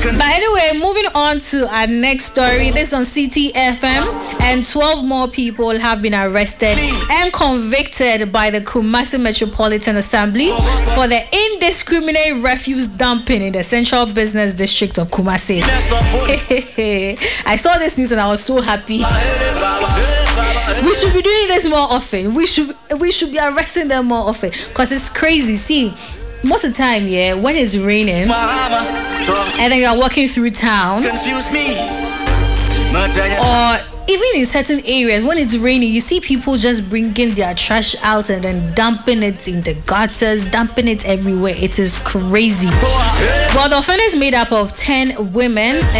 But anyway, moving on to our next story. This on CTFM, and 12 more people have been arrested and convicted by the Kumasi Metropolitan Assembly for the indiscriminate refuse dumping in the Central Business District of Kumasi. I saw this news and I was so happy. We should be doing this more often. We should be arresting them more often, because it's crazy. See, most of the time, yeah, when it's raining and then you're walking through town, or even in certain areas when it's raining, you see people just bringing their trash out and then dumping it in the gutters, dumping it everywhere. It is crazy. Well, the offender is made up of 10 women